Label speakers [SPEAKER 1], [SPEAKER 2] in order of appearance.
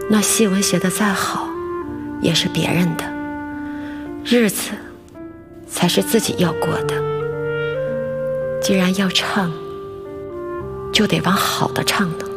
[SPEAKER 1] 那戏文写得再好，也是别人的，日子才是自己要过的。既然要唱，就得往好的唱呢。